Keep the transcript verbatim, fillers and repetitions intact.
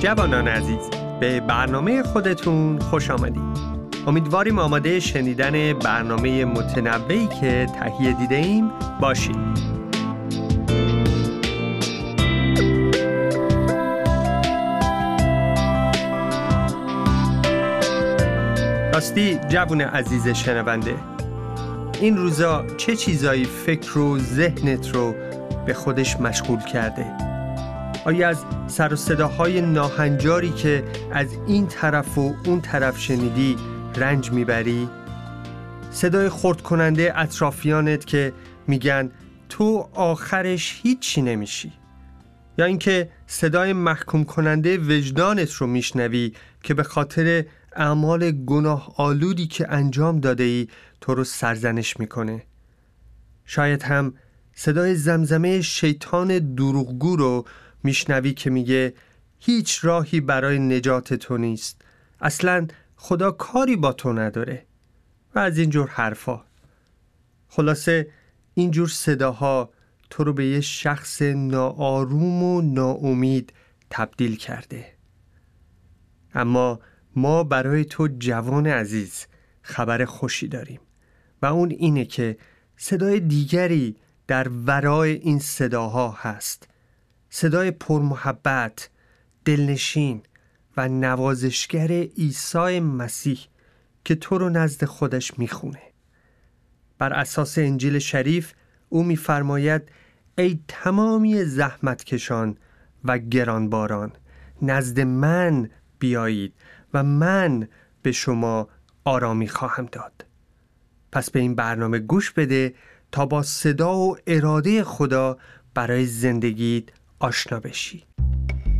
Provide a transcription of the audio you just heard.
جوانان عزیز، به برنامه خودتون خوش آمدید. امیدواریم آماده شنیدن برنامه متنوعی که تهیه دیده ایم باشید. راستی جوان عزیز شنونده، این روزا چه چیزایی فکر و ذهنت رو به خودش مشغول کرده؟ آیا از سر و صداهای ناهنجاری که از این طرف و اون طرف شنیدی رنج میبری؟ صدای خرد کننده اطرافیانت که میگن تو آخرش هیچی نمیشی؟ یا اینکه صدای محکوم کننده وجدانت رو میشنوی که به خاطر اعمال گناه آلودی که انجام داده ای تو رو سرزنش میکنه؟ شاید هم صدای زمزمه شیطان دروغگو رو میشنوی که میگه هیچ راهی برای نجات تو نیست، اصلاً خدا کاری با تو نداره و از اینجور حرفا. خلاصه اینجور صداها تو رو به یه شخص ناآروم و ناامید تبدیل کرده. اما ما برای تو جوان عزیز خبر خوشی داریم و اون اینه که صدای دیگری در ورای این صداها هست، صدای پرمحبت، دلنشین و نوازشگر عیسی مسیح که تو رو نزد خودش میخونه. بر اساس انجیل شریف او میفرماید ای تمامی زحمتکشان و گرانباران، نزد من بیایید و من به شما آرامی خواهم داد. پس به این برنامه گوش بده تا با صدا و اراده خدا برای زندگیت آشنا بشی.